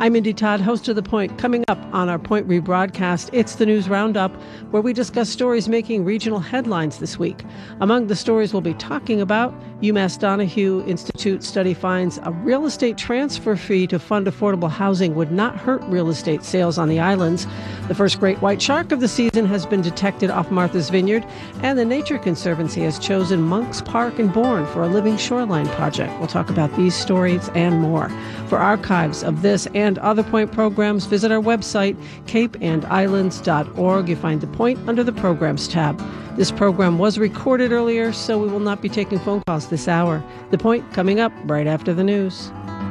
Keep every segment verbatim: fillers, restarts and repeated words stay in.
I'm Indy Todd, host of The Point. Coming up on our Point rebroadcast, it's the News Roundup, where we discuss stories making regional headlines this week. Among the stories we'll be talking about, UMass Donahue Institute study finds a real estate transfer fee to fund affordable housing would not hurt real estate sales on the islands. The first great white shark of the season has been detected off Martha's Vineyard, and the Nature Conservancy has chosen Monks Park in Bourne for a living shoreline project. We'll talk about these stories and more. For archives of this and other Point programs, visit our website, cape and islands dot org. You find The Point under the Programs tab. This program was recorded earlier, so we will not be taking phone calls this hour. The Point coming up right after the news.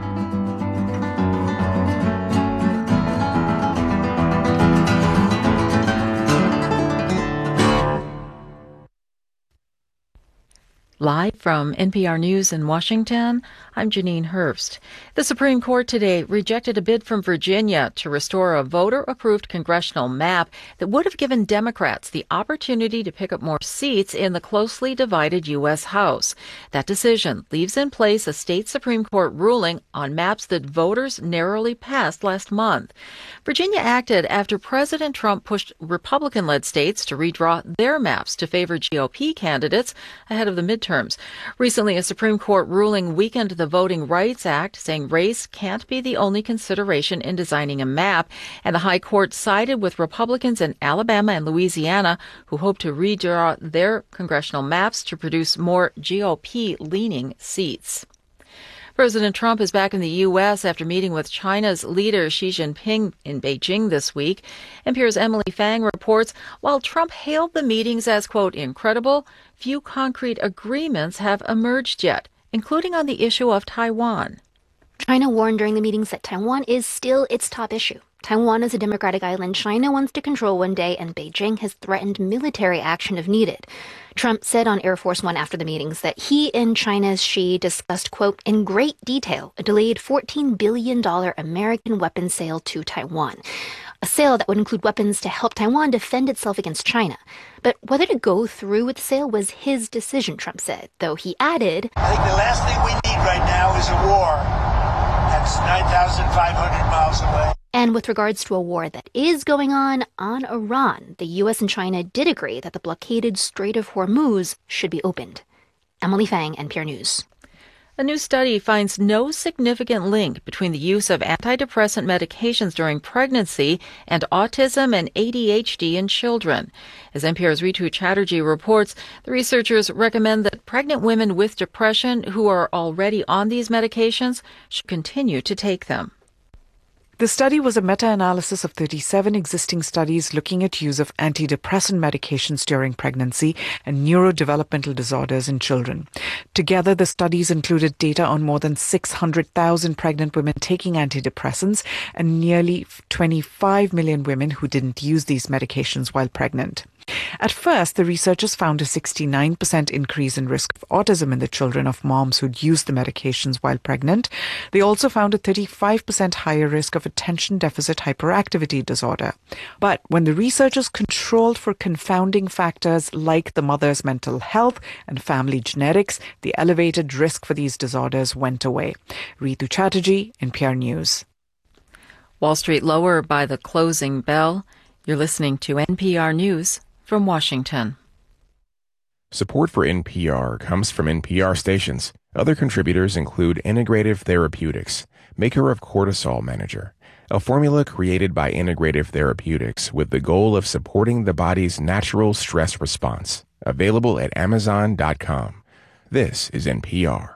Live from N P R News in Washington, I'm Janine Herbst. The Supreme Court today rejected a bid from Virginia to restore a voter-approved congressional map that would have given Democrats the opportunity to pick up more seats in the closely divided U S House. That decision leaves in place a state Supreme Court ruling on maps that voters narrowly passed last month. Virginia acted after President Trump pushed Republican-led states to redraw their maps to favor G O P candidates ahead of the midterm. Recently, a Supreme Court ruling weakened the Voting Rights Act, saying race can't be the only consideration in designing a map, and the High Court sided with Republicans in Alabama and Louisiana who hope to redraw their congressional maps to produce more G O P-leaning seats. President Trump is back in the U S after meeting with China's leader Xi Jinping in Beijing this week. N P R's Emily Fang reports, while Trump hailed the meetings as, quote, incredible, few concrete agreements have emerged yet, including on the issue of Taiwan. China warned during the meetings that Taiwan is still its top issue. Taiwan is a democratic island China wants to control one day, and Beijing has threatened military action if needed. Trump said on Air Force One after the meetings that he and China's Xi discussed, quote, in great detail, a delayed fourteen billion dollars American weapons sale to Taiwan. A sale that would include weapons to help Taiwan defend itself against China. But whether to go through with the sale was his decision, Trump said, though he added, I think the last thing we need right now is a war. That's nine thousand five hundred miles away. And with regards to a war that is going on on Iran, the U S and China did agree that the blockaded Strait of Hormuz should be opened. Emily Fang, N P R News. A new study finds no significant link between the use of antidepressant medications during pregnancy and autism and A D H D in children. As N P R's Ritu Chatterjee reports, the researchers recommend that pregnant women with depression who are already on these medications should continue to take them. The study was a meta-analysis of thirty-seven existing studies looking at use of antidepressant medications during pregnancy and neurodevelopmental disorders in children. Together, the studies included data on more than six hundred thousand pregnant women taking antidepressants and nearly twenty-five million women who didn't use these medications while pregnant. At first, the researchers found a sixty-nine percent increase in risk of autism in the children of moms who'd used the medications while pregnant. They also found a thirty-five percent higher risk of attention deficit hyperactivity disorder. But when the researchers controlled for confounding factors like the mother's mental health and family genetics, the elevated risk for these disorders went away. Ritu Chatterjee, N P R News. Wall Street lower by the closing bell. You're listening to N P R News from Washington. Support for N P R comes from N P R stations. Other contributors include Integrative Therapeutics, maker of Cortisol Manager, a formula created by Integrative Therapeutics with the goal of supporting the body's natural stress response. Available at amazon dot com. This is N P R.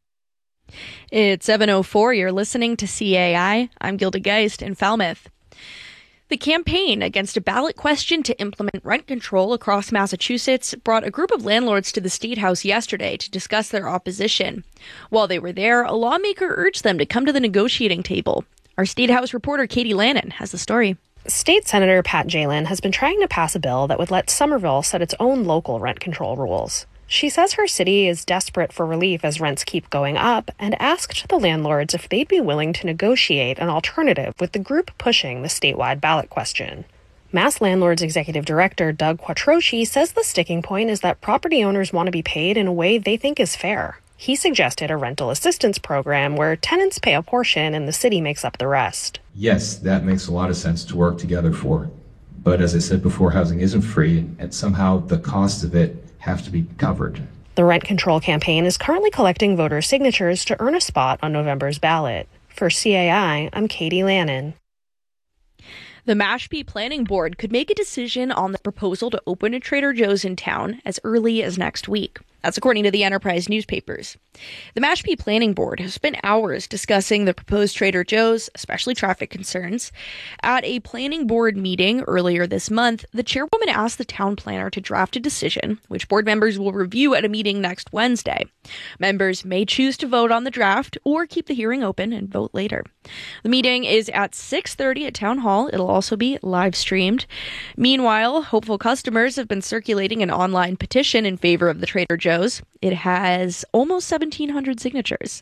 It's seven oh four. You're listening to C A I. I'm Gilda Geist in Falmouth. The campaign against a ballot question to implement rent control across Massachusetts brought a group of landlords to the State House yesterday to discuss their opposition. While they were there, a lawmaker urged them to come to the negotiating table. Our State House reporter Katie Lannon has the story. State Senator Pat Jalen has been trying to pass a bill that would let Somerville set its own local rent control rules. She says her city is desperate for relief as rents keep going up and asked the landlords if they'd be willing to negotiate an alternative with the group pushing the statewide ballot question. Mass Landlords Executive Director Doug Quattrochi says the sticking point is that property owners want to be paid in a way they think is fair. He suggested a rental assistance program where tenants pay a portion and the city makes up the rest. Yes, that makes a lot of sense to work together for. But as I said before, housing isn't free, and somehow the costs of it have to be covered. The rent control campaign is currently collecting voter signatures to earn a spot on November's ballot. For C A I, I'm Katie Lannon. The Mashpee Planning Board could make a decision on the proposal to open a Trader Joe's in town as early as next week. That's according to the Enterprise newspapers. The Mashpee Planning Board has spent hours discussing the proposed Trader Joe's, especially traffic concerns. At a planning board meeting earlier this month, the chairwoman asked the town planner to draft a decision, which board members will review at a meeting next Wednesday. Members may choose to vote on the draft or keep the hearing open and vote later. The meeting is at six thirty at Town Hall. It'll also be live streamed. Meanwhile, hopeful customers have been circulating an online petition in favor of the Trader Joe's. It has almost seventeen hundred signatures.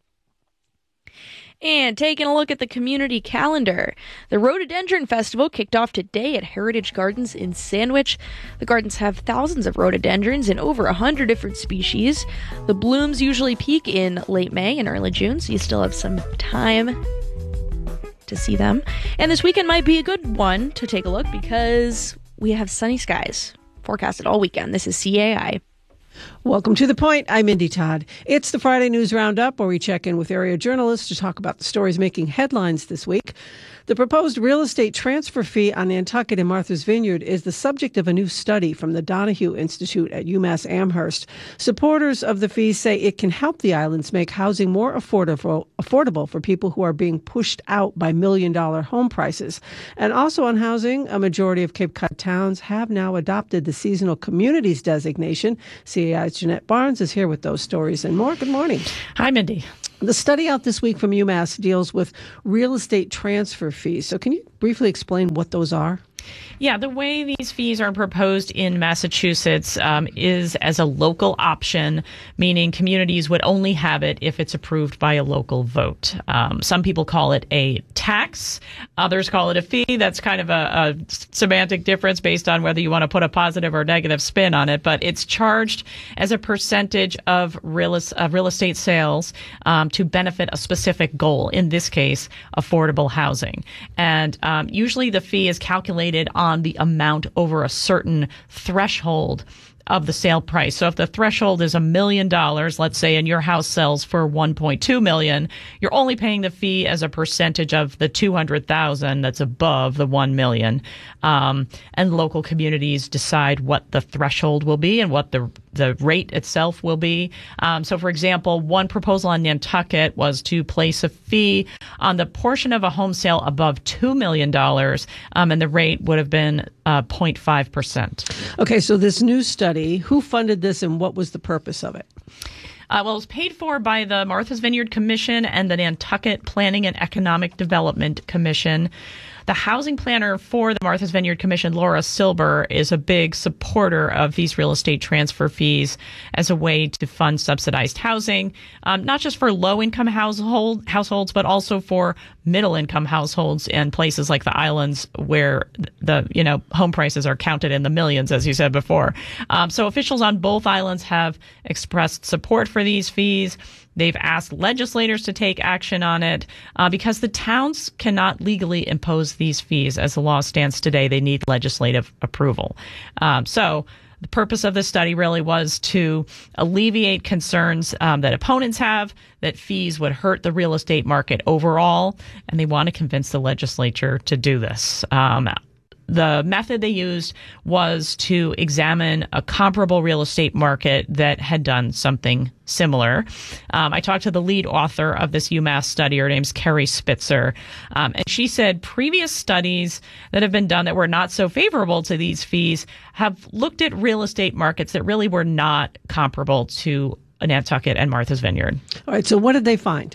And taking a look at the community calendar, the Rhododendron Festival kicked off today at Heritage Gardens in Sandwich. The gardens have thousands of rhododendrons in over one hundred different species. The blooms usually peak in late May and early June, so you still have some time to see them. And this weekend might be a good one to take a look because we have sunny skies forecasted all weekend. This is C A I. Welcome to The Point. I'm Mindy Todd. It's the Friday News Roundup, where we check in with area journalists to talk about the stories making headlines this week. The proposed real estate transfer fee on Nantucket and Martha's Vineyard is the subject of a new study from the Donahue Institute at UMass Amherst. Supporters of the fee say it can help the islands make housing more affordable, affordable for people who are being pushed out by million-dollar home prices. And also on housing, a majority of Cape Cod towns have now adopted the Seasonal Communities designation. C A I's Jeanette Barnes is here with those stories and more. Good morning. Hi, Mindy. The study out this week from UMass deals with real estate transfer fees. So can you briefly explain what those are? Yeah, the way these fees are proposed in Massachusetts um, is as a local option, meaning communities would only have it if it's approved by a local vote. Um, some people call it a tax. Others call it a fee. That's kind of a, a semantic difference based on whether you want to put a positive or negative spin on it. But it's charged as a percentage of real, uh, real estate sales um, to benefit a specific goal, in this case, affordable housing. And um, usually the fee is calculated on the amount over a certain threshold of the sale price. So if the threshold is a million dollars, let's say, and your house sells for one point two million, you're only paying the fee as a percentage of the two hundred thousand that's above the one million. Um, and local communities decide what the threshold will be and what the the rate itself will be. Um, so, for example, one proposal on Nantucket was to place a fee on the portion of a home sale above two million dollars, um, and the rate would have been uh, zero point five percent. Okay, so this new study, who funded this and what was the purpose of it? Uh, well, it was paid for by the Martha's Vineyard Commission and the Nantucket Planning and Economic Development Commission. The housing planner for the Martha's Vineyard Commission, Laura Silber, is a big supporter of these real estate transfer fees as a way to fund subsidized housing, um, not just for low-income household households, but also for middle-income households in places like the islands where the you know home prices are counted in the millions, as you said before. Um, so officials on both islands have expressed support for these fees. They've asked legislators to take action on it uh, because the towns cannot legally impose these fees. As the law stands today, they need legislative approval. Um, so the purpose of this study really was to alleviate concerns um, that opponents have that fees would hurt the real estate market overall, and they want to convince the legislature to do this. Um, The method they used was to examine a comparable real estate market that had done something similar. Um, I talked to the lead author of this UMass study. Her name's Kerry Spitzer. Um, and she said previous studies that have been done that were not so favorable to these fees have looked at real estate markets that really were not comparable to Nantucket and Martha's Vineyard. All right. So what did they find?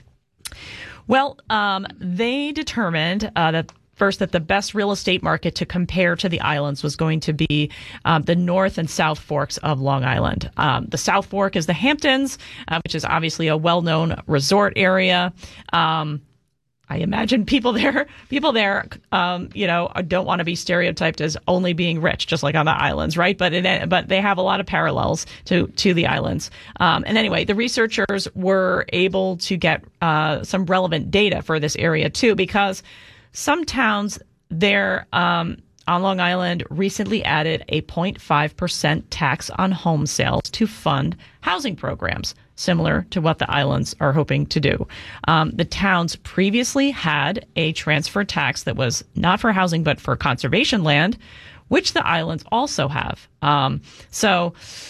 Well, um, they determined uh, that First, that the best real estate market to compare to the islands was going to be um, the North and South Forks of Long Island. Um, the South Fork is the Hamptons, uh, which is obviously a well-known resort area. Um, I imagine people there, people there, um, you know, don't want to be stereotyped as only being rich, just like on the islands, right? But it, but they have a lot of parallels to to the islands. Um, and anyway, the researchers were able to get uh, some relevant data for this area too, because some towns there um, on Long Island recently added a zero point five percent tax on home sales to fund housing programs, similar to what the islands are hoping to do. Um, the towns previously had a transfer tax that was not for housing, but for conservation land, which the islands also have. Um, so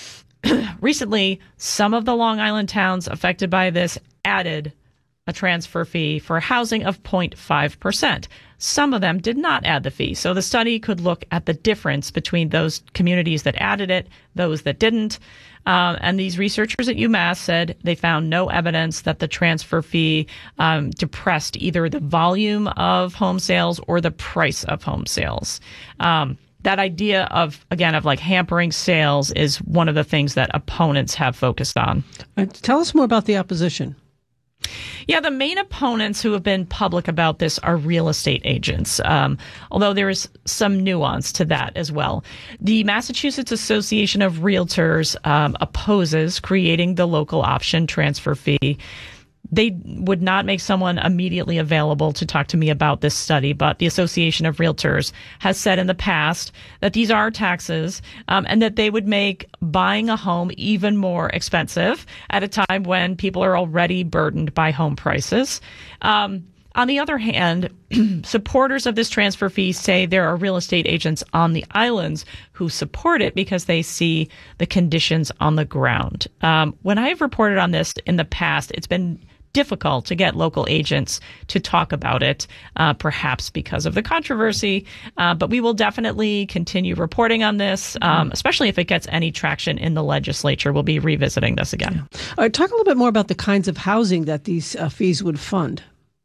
recently, some of the Long Island towns affected by this added a transfer fee for housing of zero point five percent. Some of them did not add the fee. So the study could look at the difference between those communities that added it, those that didn't. Um, and these researchers at UMass said they found no evidence that the transfer fee um, depressed either the volume of home sales or the price of home sales. Um, that idea of, again, of like hampering sales is one of the things that opponents have focused on. Uh, tell us more about the opposition. Yeah, the main opponents who have been public about this are real estate agents, um, although there is some nuance to that as well. The Massachusetts Association of Realtors um, opposes creating the local option transfer fee. They would not make someone immediately available to talk to me about this study, but the Association of Realtors has said in the past that these are taxes um, and that they would make buying a home even more expensive at a time when people are already burdened by home prices. Um, on the other hand, supporters of this transfer fee say there are real estate agents on the islands who support it because they see the conditions on the ground. Um, when I've reported on this in the past, it's been difficult to get local agents to talk about it, uh, perhaps because of the controversy. Uh, but we will definitely continue reporting on this, um, especially if it gets any traction in the legislature. We'll be revisiting this again. Yeah. All right, talk a little bit more about the kinds of housing that these uh, fees would fund.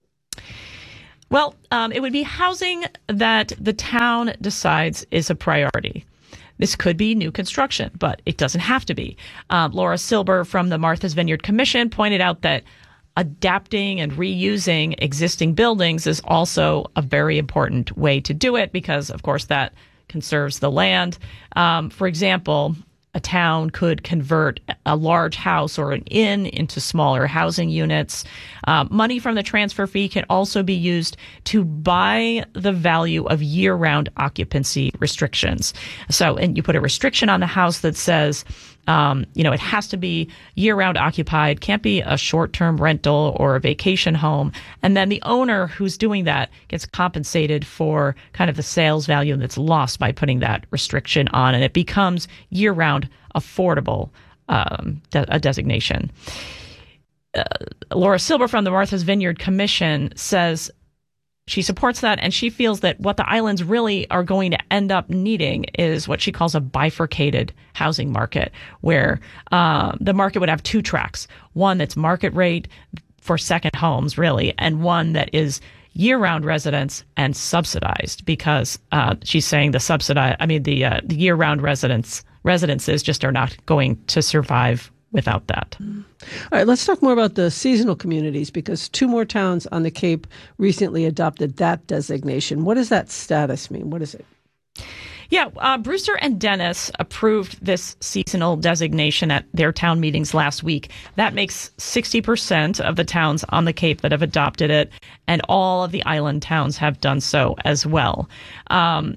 Well, um, it would be housing that the town decides is a priority. This could be new construction, but it doesn't have to be. Um, Laura Silber from the Martha's Vineyard Commission pointed out that adapting and reusing existing buildings is also a very important way to do it because, of course, that conserves the land. Um, for example, a town could convert a large house or an inn into smaller housing units. Uh, money from the transfer fee can also be used to buy the value of year-round occupancy restrictions. So, and you put a restriction on the house that says, Um, you know, it has to be year-round occupied, can't be a short-term rental or a vacation home. And then the owner who's doing that gets compensated for kind of the sales value that's lost by putting that restriction on. And it becomes year-round affordable, um, de- a designation. Uh, Laura Silber from the Martha's Vineyard Commission says she supports that, and she feels that what the islands really are going to end up needing is what she calls a bifurcated housing market, where uh, the market would have two tracks, one that's market rate for second homes, really, and one that is year-round residents and subsidized, because uh, she's saying the subsidized, I mean, the, uh, the year-round residents residences just are not going to survive without that. All right, let's talk more about the seasonal communities, because two more towns on the Cape recently adopted that designation. What does that status mean? What is it? Yeah, uh, Brewster and Dennis approved this seasonal designation at their town meetings last week. That makes sixty percent of the towns on the Cape that have adopted it, and all of the island towns have done so as well. Um,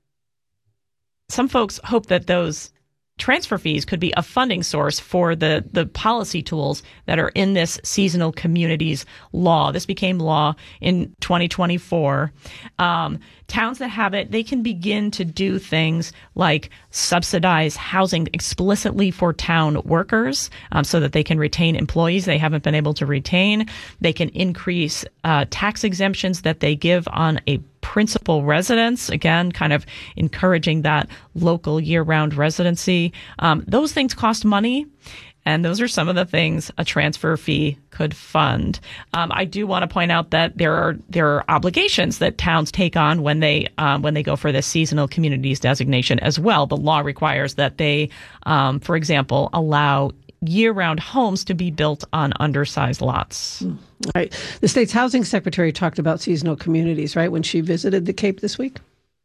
some folks hope that those transfer fees could be a funding source for the, the policy tools that are in this seasonal communities law. This became law in twenty twenty-four. Um, towns that have it, they can begin to do things like subsidize housing explicitly for town workers um, so that they can retain employees they haven't been able to retain. They can increase uh, tax exemptions that they give on a principal residence, again, kind of encouraging that local year-round residency. Um, those things cost money, and those are some of the things a transfer fee could fund. Um, I do want to point out that there are there are obligations that towns take on when they um, when they go for this seasonal communities designation as well. The law requires that they, um, for example, allow year-round homes to be built on undersized lots. Mm. All right. The state's housing secretary talked about seasonal communities, right, when she visited the Cape this week?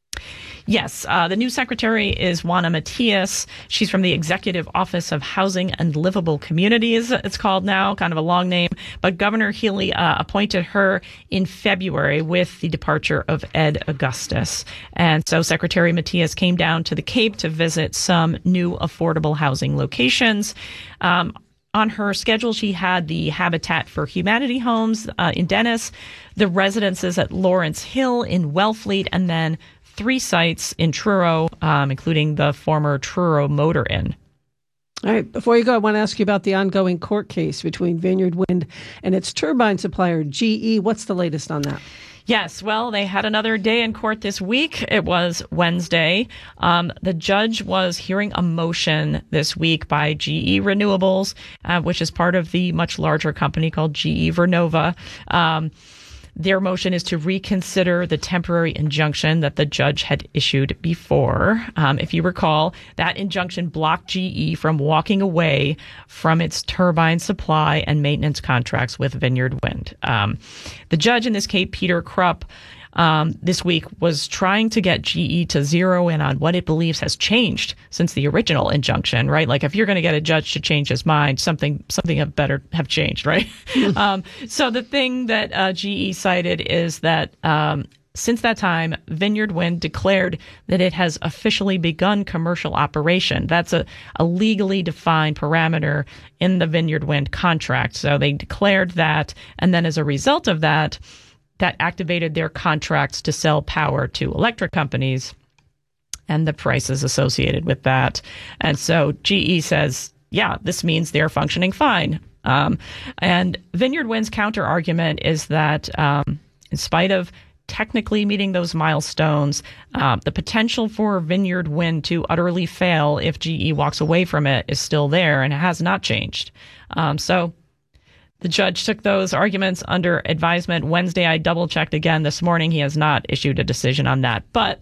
Yes. Uh, the new secretary is Juana Matias. She's from the Executive Office of Housing and Livable Communities, it's called now, kind of a long name. But Governor Healy uh, appointed her in February with the departure of Ed Augustus. And so Secretary Matias came down to the Cape to visit some new affordable housing locations. Um, On her schedule, she had the Habitat for Humanity homes uh, in Dennis, the residences at Lawrence Hill in Wellfleet, and then three sites in Truro, um, including the former Truro Motor Inn. All right. Before you go, I want to ask you about the ongoing court case between Vineyard Wind and its turbine supplier, G E. What's the latest on that? Yes, well, they had another day in court this week. It was Wednesday. Um, the judge was hearing a motion this week by G E Renewables, uh, which is part of the much larger company called G E Vernova. Um, Their motion is to reconsider the temporary injunction that the judge had issued before. Um, if you recall, that injunction blocked G E from walking away from its turbine supply and maintenance contracts with Vineyard Wind. Um, the judge in this case, Peter Krupp, Um, this week was trying to get G E to zero in on what it believes has changed since the original injunction, right? Like if you're going to get a judge to change his mind, something something have better have changed, right? um, so the thing that uh, G E cited is that um, since that time, Vineyard Wind declared that it has officially begun commercial operation. That's a, a legally defined parameter in the Vineyard Wind contract. So they declared that, and then as a result of that, that activated their contracts to sell power to electric companies and the prices associated with that. And so G E says, yeah, this means they're functioning fine. Um, and Vineyard Wind's counter argument is that um, in spite of technically meeting those milestones, uh, the potential for Vineyard Wind to utterly fail if G E walks away from it is still there and it has not changed. Um, so the judge took those arguments under advisement. Wednesday, I double-checked again this morning. He has not issued a decision on that. But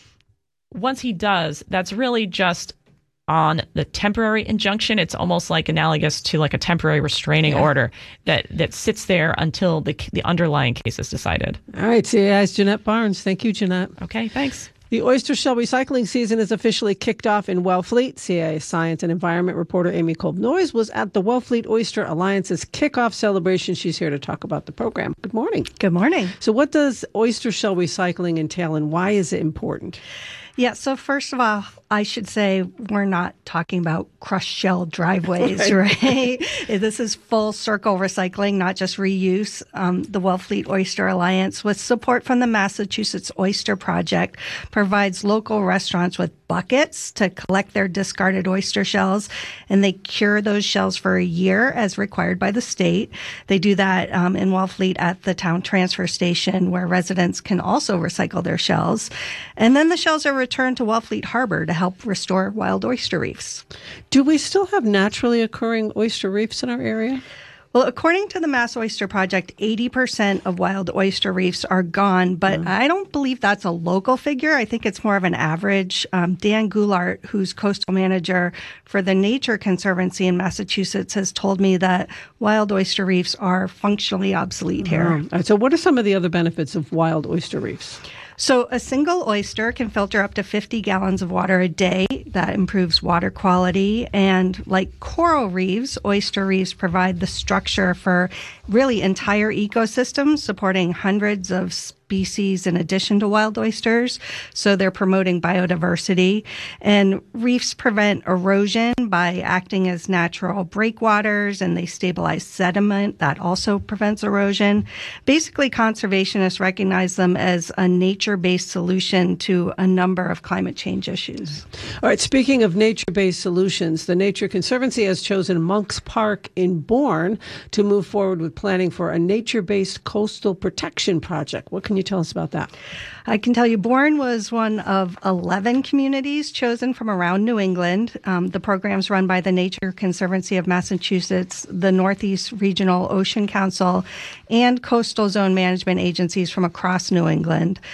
once he does, that's really just on the temporary injunction. It's almost like analogous to like a temporary restraining yeah. order that, that sits there until the the underlying case is decided. All right, C A I's Jeanette Barnes. Thank you, Jeanette. Okay, thanks. The oyster shell recycling season is officially kicked off in Wellfleet. C A A science and environment reporter Amy Kolb-Noyes was at the Wellfleet Oyster Alliance's kickoff celebration. She's here to talk about the program. Good morning. Good morning. So what does oyster shell recycling entail and why is it important? Yeah, so first of all, I should say we're not talking about crushed shell driveways, right? right? This is full circle recycling, not just reuse. Um, the Wellfleet Oyster Alliance, with support from the Massachusetts Oyster Project, provides local restaurants with buckets to collect their discarded oyster shells, and they cure those shells for a year as required by the state. They do that um, in Wellfleet at the town transfer station, where residents can also recycle their shells. And then the shells are returned to Wellfleet Harbor to help restore wild oyster reefs. Do we still have naturally occurring oyster reefs in our area? Well, according to the Mass Oyster Project, eighty percent of wild oyster reefs are gone, but mm. I don't believe that's a local figure. I think it's more of an average. Um, Dan Goulart, who's coastal manager for the Nature Conservancy in Massachusetts, has told me that wild oyster reefs are functionally obsolete here. Mm. All right, so what are some of the other benefits of wild oyster reefs? So a single oyster can filter up to fifty gallons of water a day. That improves water quality. And like coral reefs, oyster reefs provide the structure for really entire ecosystems, supporting hundreds of species in addition to wild oysters. So they're promoting biodiversity. And reefs prevent erosion by acting as natural breakwaters, and they stabilize sediment. That also prevents erosion. Basically, conservationists recognize them as a nature-based solution to a number of climate change issues. All right, speaking of nature-based solutions, the Nature Conservancy has chosen Monk's Park in Bourne to move forward with planning for a nature-based coastal protection project. What can you tell us about that? I can tell you Bourne was one of eleven communities chosen from around New England. Um, the program's run by the Nature Conservancy of Massachusetts, the Northeast Regional Ocean Council, and coastal zone management agencies from across New England.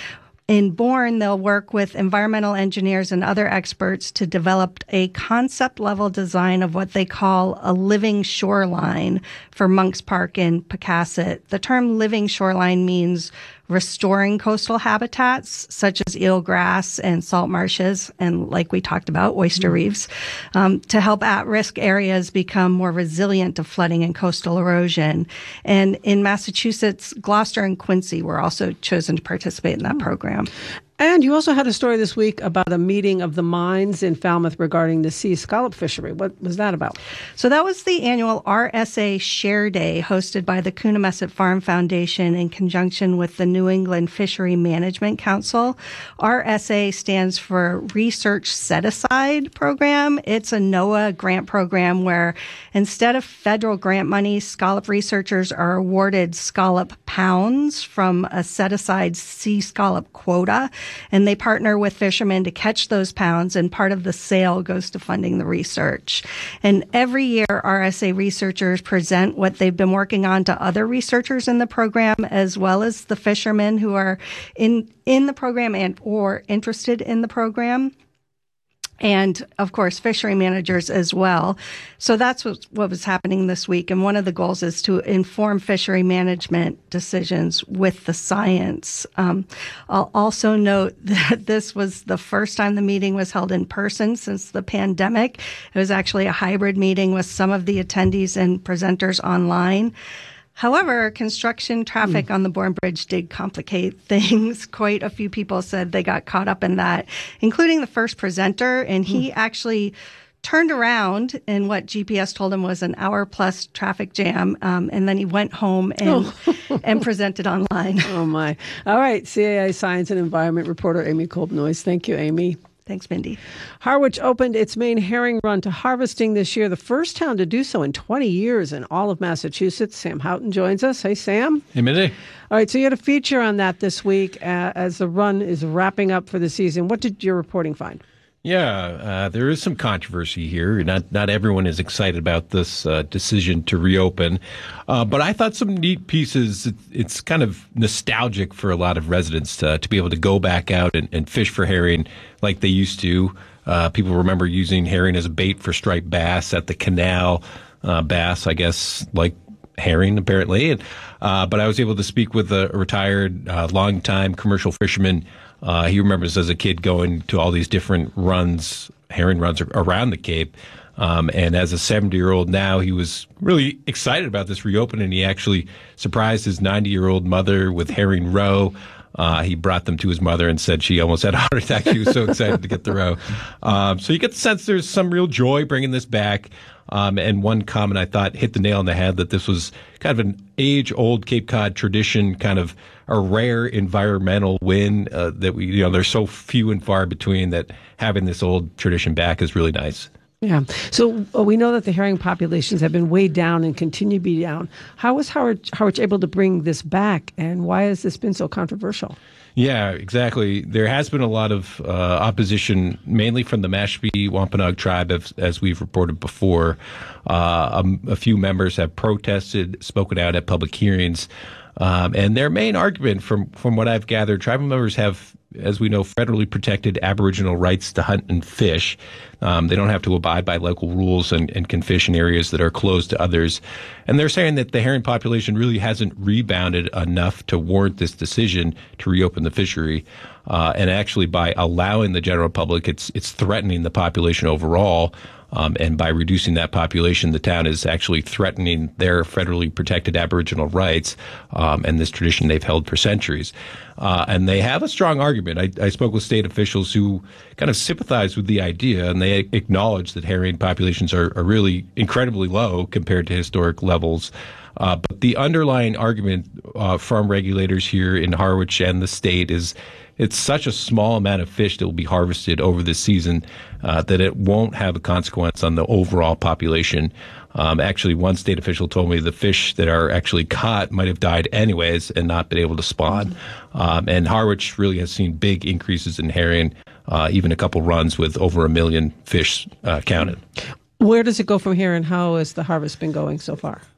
In Bourne, they'll work with environmental engineers and other experts to develop a concept-level design of what they call a living shoreline for Monks Park in Pocasset. The term living shoreline means restoring coastal habitats such as eelgrass and salt marshes, and like we talked about, oyster mm-hmm. reefs, um, to help at-risk areas become more resilient to flooding and coastal erosion. And in Massachusetts, Gloucester and Quincy were also chosen to participate in that program. And you also had a story this week about a meeting of the Mines in Falmouth regarding the sea scallop fishery. What was that about? So that was the annual R S A Share Day hosted by the Coonamessett Farm Foundation in conjunction with the New England Fishery Management Council. R S A stands for Research Set-Aside Program. It's a NOAA grant program where instead of federal grant money, scallop researchers are awarded scallop pounds from a set-aside sea scallop quota. And they partner with fishermen to catch those pounds, and part of the sale goes to funding the research. And every year, R S A researchers present what they've been working on to other researchers in the program, as well as the fishermen who are in, in the program and or interested in the program. And, of course, fishery managers as well. So that's what, what was happening this week. And one of the goals is to inform fishery management decisions with the science. Um, I'll also note that this was the first time the meeting was held in person since the pandemic. It was actually a hybrid meeting with some of the attendees and presenters online. However, construction traffic mm. on the Bourne Bridge did complicate things. Quite a few people said they got caught up in that, including the first presenter. And he mm. actually turned around in what G P S told him was an hour plus traffic jam. Um, and then he went home and, oh. and presented online. Oh, my. All right. C A I Science and Environment reporter Amy Kolbnoys. Thank you, Amy. Thanks, Mindy. Harwich opened its main herring run to harvesting this year, the first town to do so in twenty years in all of Massachusetts. Sam Houghton joins us. Hey, Sam. Hey, Mindy. All right, so you had a feature on that this week uh, as the run is wrapping up for the season. What did your reporting find? Yeah, uh, there is some controversy here. Not not everyone is excited about this uh, decision to reopen, uh, but I thought some neat pieces. It, it's kind of nostalgic for a lot of residents to, to be able to go back out and, and fish for herring like they used to. Uh, people remember using herring as a bait for striped bass at the canal. Uh, bass, I guess, like herring, apparently. And, uh, but I was able to speak with a retired, uh, longtime commercial fisherman. Uh, he remembers as a kid going to all these different runs, herring runs around the Cape. Um, and as a seventy-year-old now, he was really excited about this reopening. He actually surprised his ninety-year-old mother with herring roe. Uh, he brought them to his mother and said she almost had a heart attack. She was so excited to get the roe. Um, so you get the sense there's some real joy bringing this back. Um, and one comment I thought hit the nail on the head, that this was kind of an age-old Cape Cod tradition, kind of a rare environmental win uh, that we, you know, there's so few and far between, that having this old tradition back is really nice. Yeah. So uh, we know that the herring populations have been way down and continue to be down. How was Howard, Howard able to bring this back, and why has this been so controversial? Yeah, exactly. There has been a lot of uh, opposition, mainly from the Mashpee Wampanoag tribe, as, as we've reported before. Uh, a, a few members have protested, spoken out at public hearings. Um, and their main argument, from, from what I've gathered, tribal members have, as we know, federally protected Aboriginal rights to hunt and fish. Um, they don't have to abide by local rules and, and can fish in areas that are closed to others. And they're saying that the herring population really hasn't rebounded enough to warrant this decision to reopen the fishery. Uh, and actually, by allowing the general public, it's it's threatening the population overall. Um, and by reducing that population, the town is actually threatening their federally protected Aboriginal rights um, and this tradition they've held for centuries. Uh, and they have a strong argument. I, I spoke with state officials who kind of sympathize with the idea, and they acknowledge that herring populations are, are really incredibly low compared to historic levels. Uh, but the underlying argument uh, from regulators here in Harwich and the state is it's such a small amount of fish that will be harvested over this season uh, that it won't have a consequence on the overall population. Um, actually, one state official told me the fish that are actually caught might have died anyways and not been able to spawn. Um, and Harwich really has seen big increases in herring, uh, even a couple runs with over a million fish uh, counted. Where does it go from here, and how has the harvest been going so far?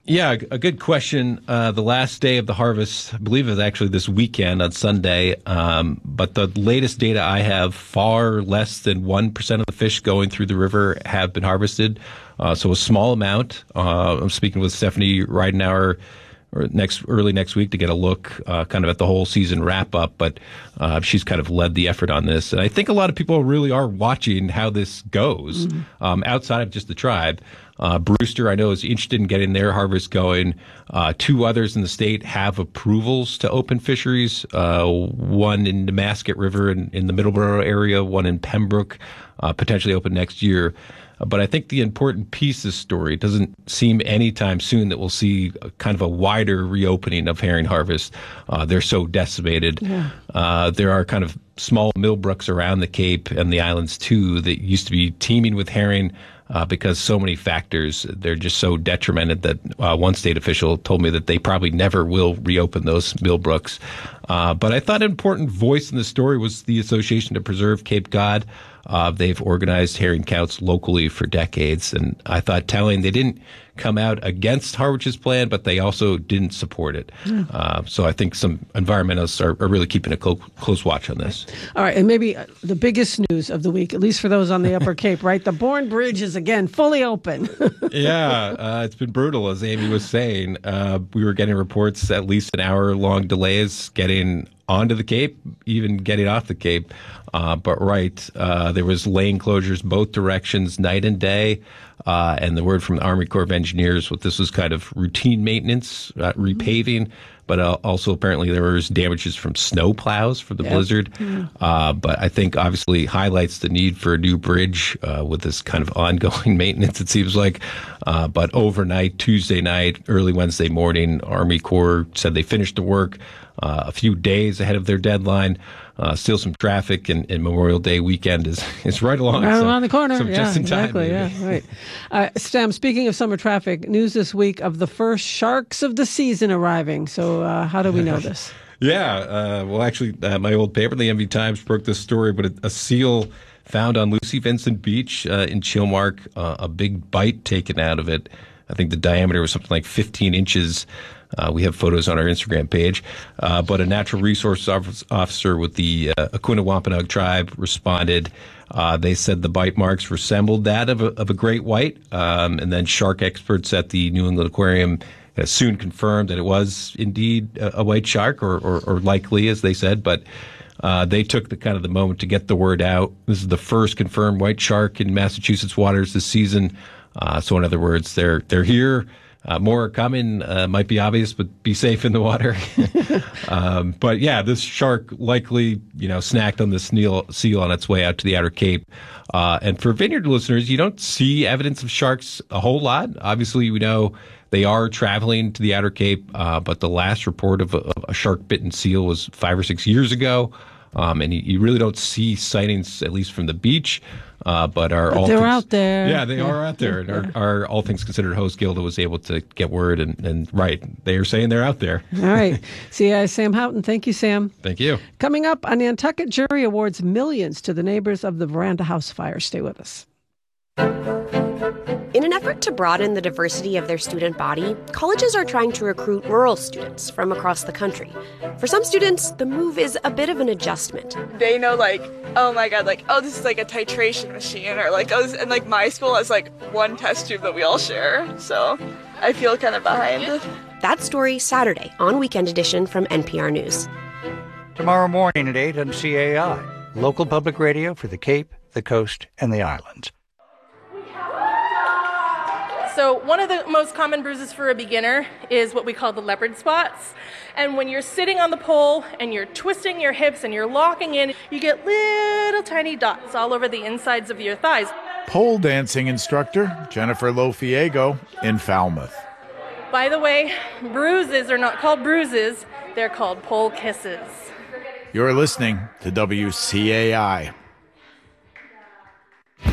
Yeah, a good question. Uh, the last day of the harvest, I believe, is actually this weekend on Sunday. Um, but the latest data I have, far less than one percent of the fish going through the river have been harvested. Uh, so a small amount. Uh, I'm speaking with Stephanie Ridenauer or next early next week to get a look uh, kind of at the whole season wrap up. But uh, she's kind of led the effort on this. And I think a lot of people really are watching how this goes mm-hmm. um, outside of just the tribe. Uh, Brewster, I know, is interested in getting their harvest going. Uh, two others in the state have approvals to open fisheries, uh, one in the Nemasket River in, in the Middleborough area, one in Pembroke, uh, potentially open next year. Uh, but I think the important piece of this story, it doesn't seem anytime soon that we'll see a, kind of a wider reopening of herring harvest. Uh, they're so decimated. Yeah. Uh, there are kind of small millbrooks around the Cape and the islands, too, that used to be teeming with herring. Uh, because so many factors, they're just so detrimented that uh, one state official told me that they probably never will reopen those millbrooks. Uh, but I thought an important voice in the story was the Association to Preserve Cape Cod. Uh, they've organized herring counts locally for decades, and I thought telling they didn't come out against Harwich's plan, but they also didn't support it. Yeah. Uh, so I think some environmentalists are, are really keeping a close, close watch on this. All right, and maybe the biggest news of the week, at least for those on the Upper Cape, right? The Bourne Bridge is again fully open. yeah, uh, it's been brutal, as Amy was saying. Uh, we were getting reports, at least an hour-long delays getting onto the Cape, even getting off the Cape. Uh, but right, uh, there was lane closures both directions, night and day. Uh, and the word from the Army Corps of Engineers, what this was kind of routine maintenance, uh, repaving, but uh, also apparently there was damages from snow plows for the yep. blizzard. Mm. Uh, but I think obviously highlights the need for a new bridge uh, with this kind of ongoing maintenance, it seems like. Uh, but overnight, Tuesday night, early Wednesday morning, Army Corps said they finished the work uh, a few days ahead of their deadline. Uh, still some traffic, and, and Memorial Day weekend is, is right along. Right so, around the corner. So yeah, just in exactly. time. Yeah, right. Uh, Stam, speaking of summer traffic, news this week of the first sharks of the season arriving. So uh, how do we know this? yeah. Uh, well, actually, uh, my old paper, the M V Times, broke this story, but a, a seal found on Lucy Vincent Beach uh, in Chilmark, uh, a big bite taken out of it. I think the diameter was something like fifteen inches. Uh, we have photos on our Instagram page. Uh, but a natural resource officer with the uh, Aquina Wampanoag tribe responded. Uh, they said the bite marks resembled that of a, of a great white. Um, and then shark experts at the New England Aquarium uh, soon confirmed that it was indeed a, a white shark, or, or, or likely, as they said. But uh, they took the kind of the moment to get the word out. This is the first confirmed white shark in Massachusetts waters this season. Uh, so in other words, they're they're here. Uh, more are coming. Uh, might be obvious, but be safe in the water. um, but yeah, this shark likely, you know, snacked on the seal, seal on its way out to the Outer Cape. Uh, and for vineyard listeners, you don't see evidence of sharks a whole lot. Obviously, we know they are traveling to the Outer Cape, uh, but the last report of a, of a shark-bitten seal was five or six years ago. Um, and you, you really don't see sightings, at least from the beach. Uh, but our but all they're things, out there. Yeah, they yeah. are out there. And our, our All Things Considered host Gilda was able to get word, and, and right, they are saying they're out there. All right. C I Sam Houghton. Thank you, Sam. Thank you. Coming up, a Nantucket jury awards millions to the neighbors of the Veranda House fire. Stay with us. In an effort to broaden the diversity of their student body, colleges are trying to recruit rural students from across the country. For some students, the move is a bit of an adjustment. They know, like, oh my god, like, oh, this is like a titration machine, or like, oh, this, and like my school has like one test tube that we all share, so I feel kind of behind. That story Saturday on Weekend Edition from N P R News. Tomorrow morning at eight on C A I, local public radio for the Cape, the Coast, and the Islands. So one of the most common bruises for a beginner is what we call the leopard spots. And when you're sitting on the pole and you're twisting your hips and you're locking in, you get little tiny dots all over the insides of your thighs. Pole dancing instructor Jennifer Lofiego in Falmouth. By the way, bruises are not called bruises, they're called pole kisses. You're listening to W C A I.